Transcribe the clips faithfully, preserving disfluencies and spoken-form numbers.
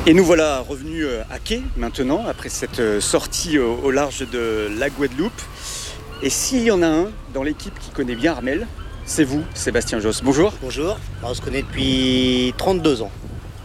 Et nous voilà revenus à quai maintenant, après cette sortie au, au large de la Guadeloupe. Et s'il y en a un dans l'équipe qui connaît bien Armel, c'est vous, Sébastien Josse. Bonjour. Bonjour, on se connaît depuis trente-deux ans.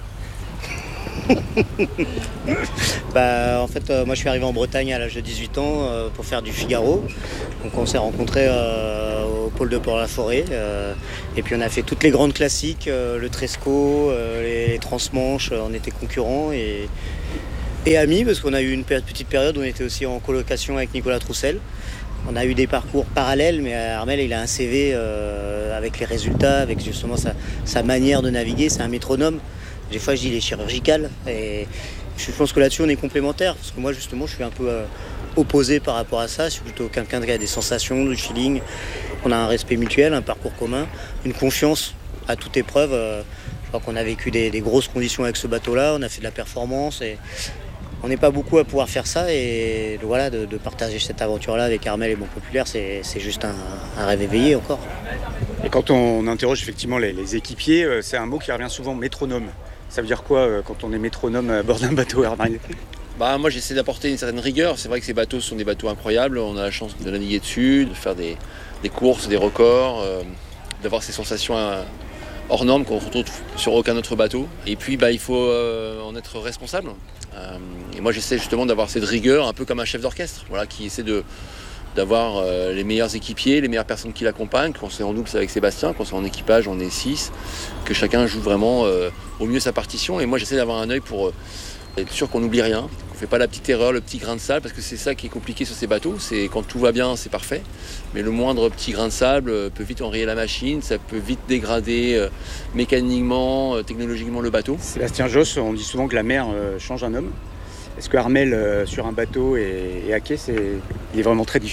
bah, en fait, euh, moi je suis arrivé en Bretagne à l'âge de dix-huit ans euh, pour faire du Figaro. Donc on s'est rencontrés euh, au pôle de Port-la-Forêt. Euh, et puis on a fait toutes les grandes classiques, euh, le Tresco, euh, les, les Transmanches, euh, on était concurrents et, et amis parce qu'on a eu une petite période où on était aussi en colocation avec Nicolas Troussel. On a eu des parcours parallèles, mais Armel il a un C V euh, avec les résultats, avec justement sa, sa manière de naviguer, c'est un métronome. Des fois, je dis il est chirurgical. Et je pense que là-dessus, on est complémentaires. Parce que moi, justement, je suis un peu euh, opposé par rapport à ça. Je suis plutôt quelqu'un qui a des sensations, du feeling. On a un respect mutuel, un parcours commun, une confiance à toute épreuve. Euh, je crois qu'on a vécu des, des grosses conditions avec ce bateau-là. On a fait de la performance. Et on n'est pas beaucoup à pouvoir faire ça. Et voilà, de, de partager cette aventure-là avec Armel et Banque Populaire, c'est, c'est juste un, un rêve éveillé encore. Et quand on interroge effectivement les, les équipiers, c'est un mot qui revient souvent, métronome. Ça veut dire quoi euh, quand on est métronome à bord d'un bateau, Armel ? Bah, moi j'essaie d'apporter une certaine rigueur. C'est vrai que ces bateaux sont des bateaux incroyables. On a la chance de naviguer dessus, de faire des, des courses, des records, euh, d'avoir ces sensations euh, hors normes qu'on retrouve sur aucun autre bateau. Et puis bah, il faut euh, en être responsable. Euh, et moi j'essaie justement d'avoir cette rigueur, un peu comme un chef d'orchestre, voilà, qui essaie de, d'avoir euh, les meilleurs équipiers, les meilleures personnes qui l'accompagnent. Quand c'est en double, c'est avec Sébastien. Quand c'est en équipage, on est six. Que chacun joue vraiment euh, au mieux sa partition. Et moi, j'essaie d'avoir un œil pour euh, être sûr qu'on n'oublie rien, qu'on ne fait pas la petite erreur, le petit grain de sable, parce que c'est ça qui est compliqué sur ces bateaux. C'est quand tout va bien, c'est parfait. Mais le moindre petit grain de sable euh, peut vite enrayer la machine, ça peut vite dégrader euh, mécaniquement, euh, technologiquement le bateau. Sébastien Josse, on dit souvent que la mer euh, change un homme. Est-ce que Armel euh, sur un bateau et, et à quai, c'est, il est vraiment très différent ?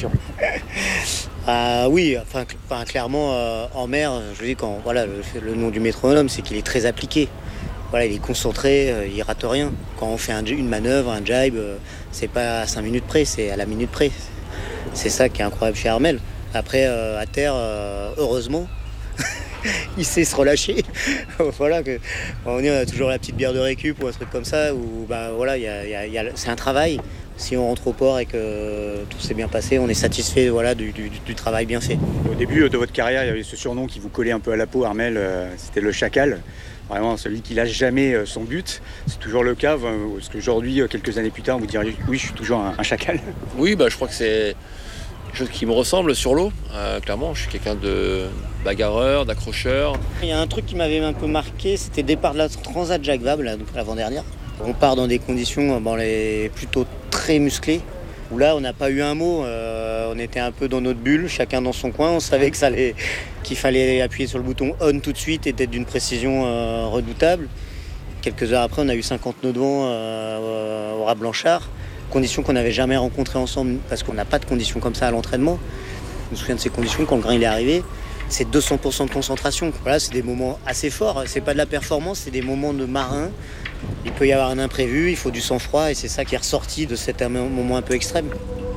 Ah oui, enfin, enfin clairement euh, en mer, je dis quand voilà le, le nom du métronome, c'est qu'il est très appliqué. Voilà, il est concentré, euh, il rate rien. Quand on fait un, une manœuvre, un jibe, euh, c'est pas à cinq minutes près, c'est à la minute près. C'est ça qui est incroyable chez Armel. Après euh, à terre, euh, heureusement, il sait se relâcher. Voilà, que, on a toujours la petite bière de récup ou un truc comme ça où bah voilà, y a, y a, y a, c'est un travail. Si on rentre au port et que tout s'est bien passé, on est satisfait voilà, du, du, du travail bien fait. Au début de votre carrière, il y avait ce surnom qui vous collait un peu à la peau, Armel, euh, c'était le chacal. Vraiment celui qui lâche jamais euh, son but. C'est toujours le cas, parce qu'aujourd'hui, quelques années plus tard, vous diriez oui, je suis toujours un, un chacal. Oui, bah, je crois que c'est quelque chose qui me ressemble sur l'eau. Euh, clairement, je suis quelqu'un de bagarreur, d'accrocheur. Il y a un truc qui m'avait un peu marqué, c'était le départ de la Transat Jacques Vabre, donc l'avant-dernière. On part dans des conditions bon, les plutôt très musclées, où là on n'a pas eu un mot, euh, on était un peu dans notre bulle, chacun dans son coin, on savait que ça allait, qu'il fallait appuyer sur le bouton on tout de suite et d'être d'une précision euh, redoutable. Quelques heures après on a eu cinquante nœuds de vent euh, au ras Blanchard, conditions qu'on n'avait jamais rencontrées ensemble parce qu'on n'a pas de conditions comme ça à l'entraînement. Je me souviens de ces conditions quand le grain il est arrivé. C'est deux cents pour cent de concentration. Voilà, c'est des moments assez forts. C'est pas de la performance, c'est des moments de marin. Il peut y avoir un imprévu, il faut du sang-froid et c'est ça qui est ressorti de cet moment un peu extrême.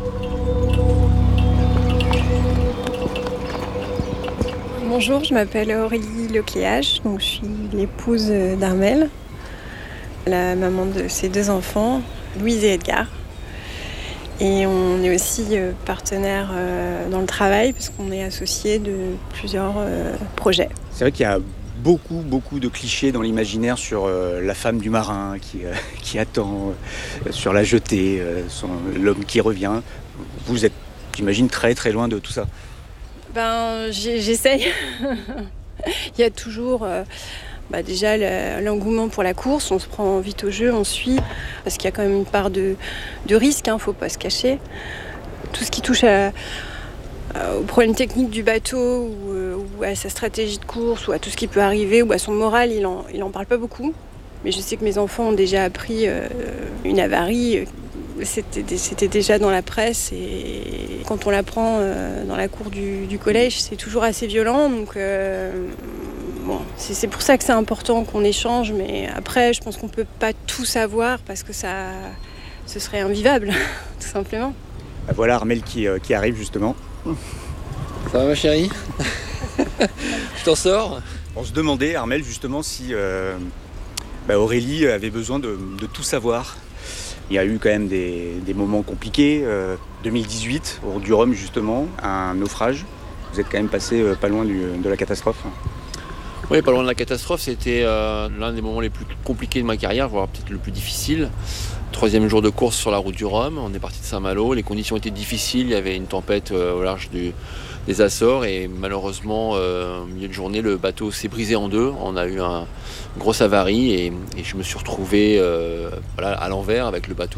Bonjour, je m'appelle Aurélie Lecléage, donc je suis l'épouse d'Armel, la maman de ses deux enfants, Louise et Edgar. Et on est aussi partenaires dans le travail parce qu'on est associés de plusieurs projets. C'est vrai qu'il y a beaucoup, beaucoup de clichés dans l'imaginaire sur euh, la femme du marin qui, euh, qui attend, euh, sur la jetée, euh, son, l'homme qui revient. Vous êtes, j'imagine, très très loin de tout ça. Ben, j'essaye. Il y a toujours... Euh... Bah déjà l'engouement pour la course, on se prend vite au jeu, on suit, parce qu'il y a quand même une part de, de risque, hein, faut pas se cacher. Tout ce qui touche à, à, aux problèmes techniques du bateau, ou, ou à sa stratégie de course, ou à tout ce qui peut arriver, ou à son moral, il en, il en parle pas beaucoup. Mais je sais que mes enfants ont déjà appris euh, une avarie, c'était, c'était déjà dans la presse, et quand on l'apprend euh, dans la cour du, du collège, c'est toujours assez violent, donc... Euh, Bon, c'est, c'est pour ça que c'est important qu'on échange, mais après, je pense qu'on ne peut pas tout savoir parce que ça, ce serait invivable, tout simplement. Bah voilà Armel qui, euh, qui arrive justement. Ça va ma chérie? Tu t'en sors? On se demandait, Armel, justement, si, euh, bah, Aurélie avait besoin de, de tout savoir. Il y a eu quand même des, des moments compliqués. Euh, deux mille dix-huit, au du Rhum justement, un naufrage. Vous êtes quand même passé euh, pas loin du, de la catastrophe. Oui, pas loin de la catastrophe, c'était euh, l'un des moments les plus compliqués de ma carrière, voire peut-être le plus difficile. Troisième jour de course sur la route du Rhum, on est parti de Saint-Malo, les conditions étaient difficiles, il y avait une tempête euh, au large du, des Açores et malheureusement, euh, au milieu de journée, le bateau s'est brisé en deux. On a eu un, une grosse avarie et, et je me suis retrouvé euh, voilà, à l'envers avec le bateau